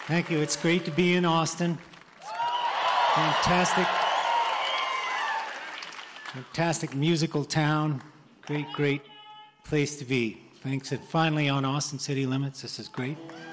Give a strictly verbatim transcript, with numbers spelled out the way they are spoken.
Thank you. It's great to be in Austin. Fantastic, fantastic musical town. Great, great place to be. Thanks. And finally on Austin City Limits. This is great.